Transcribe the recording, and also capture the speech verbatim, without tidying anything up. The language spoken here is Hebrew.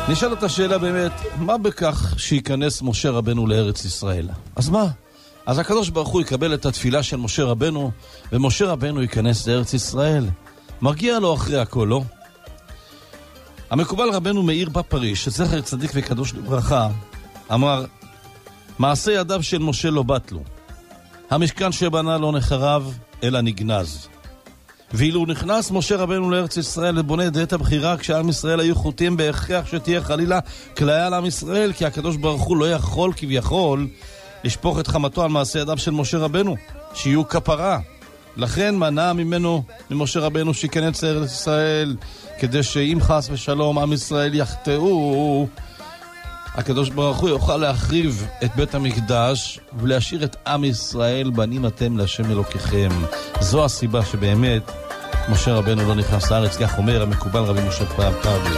נשאל את השאלה באמת, מה בכך שיכנס משה רבנו לארץ ישראל? אז מה? אז הקדוש ברוך הוא יקבל את התפילה של משה רבנו, ומשה רבנו ייכנס לארץ ישראל. מגיע לו אחרי הכל, לא? המקובל רבנו מאיר בפריש, שזכר צדיק וקדוש לברכה, אמר, מעשה ידיו של משה לא בטלו. המשכן שבנה לא נחרב, אלא נגנז. ואילו נכנס משה רבנו לארץ ישראל ובונה את עת הבחירה, כשעם ישראל היו חוטאים בהכרח שתהיה חלילה כליה לעם ישראל, כי הקדוש ברוך הוא לא יכול כביכול לשפוך את חמתו על מעשה ידיו של משה רבנו, שיהיו כפרה. לכן מנע ממנו, ממשה רבנו, שיכנס לארץ ישראל, כדי שאם חס ושלום עם ישראל יחטאו, הקדוש ברוך הוא יוכל להחריב את בית המקדש ולהשאיר את עם ישראל, בנים אתם להשם אלוקיכם. זו הסיבה שבאמת משה רבנו לא נכנס לארץ, כך אומר המקובל רבי משה פאבי.